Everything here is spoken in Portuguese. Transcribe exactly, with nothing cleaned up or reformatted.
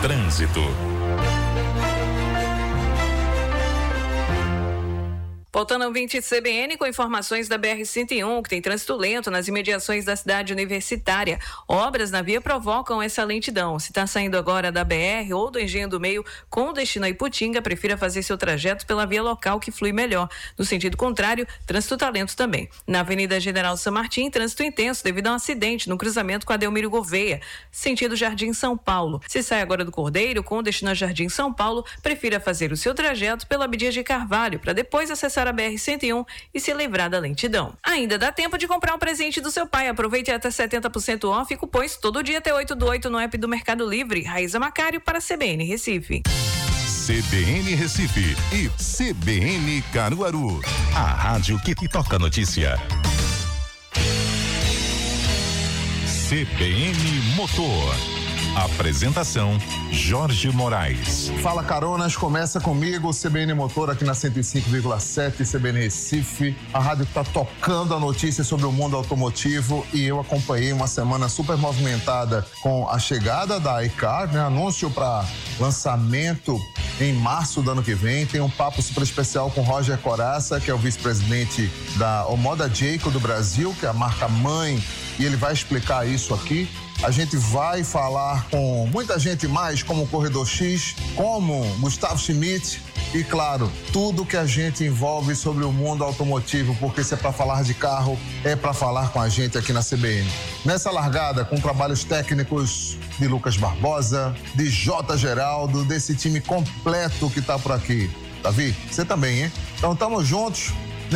Trânsito. Voltando ao vinte C B N com informações da B R cento e um, que tem trânsito lento nas imediações da cidade universitária. Obras na via provocam essa lentidão. Se está saindo agora da B R ou do Engenho do Meio com destino a Iputinga, prefira fazer seu trajeto pela via local que flui melhor. No sentido contrário, trânsito está lento também. Na Avenida General San Martín, trânsito intenso devido a um acidente no cruzamento com a Delmiro Gouveia, sentido Jardim São Paulo. Se sai agora do Cordeiro com destino a Jardim São Paulo, prefira fazer o seu trajeto pela Abdias de Carvalho, para depois acessar a B R cento e um e se livrar da lentidão. Ainda dá tempo de comprar um presente do seu pai. Aproveite até setenta por cento off e cupons todo dia até oito do oito no app do Mercado Livre. Raíza Macário para C B N Recife. C B N Recife e C B N Caruaru. A rádio que, que toca notícia. C B N Motor. Apresentação Jorge Moraes. Fala Caronas, começa comigo o C B N Motor aqui na cento e cinco vírgula sete, C B N Recife, a rádio que está tocando a notícia sobre o mundo automotivo, e eu acompanhei uma semana super movimentada com a chegada da iCar, né? Anúncio para lançamento em março do ano que vem. Tem um papo super especial com Roger Coraça, que é o vice-presidente da Omoda Jayco do Brasil, que é a marca mãe, e ele vai explicar isso aqui. A gente vai falar com muita gente mais, como o Corredor X, como Gustavo Schmidt e, claro, tudo que a gente envolve sobre o mundo automotivo, porque se é para falar de carro, é para falar com a gente aqui na C B N. Nessa largada, com trabalhos técnicos de Lucas Barbosa, de J. Geraldo, desse time completo que tá por aqui. Davi, você também, hein? Então, tamo juntos.